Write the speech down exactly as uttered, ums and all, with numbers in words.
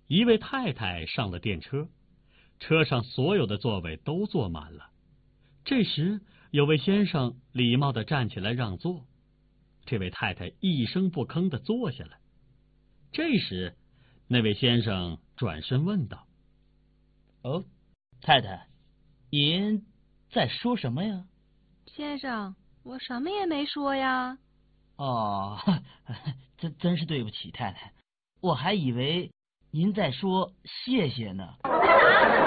一位太太上了电车，车上所有的座位都坐满了。这时，有位先生礼貌地站起来让座，这位太太一声不吭地坐下来。这时，那位先生转身问道：“ 哦，太太，您在说什么呀？”“ 先生，我什么也没说呀。”“ 哦，真真是对不起，太太，我还以为您在说谢谢呢。”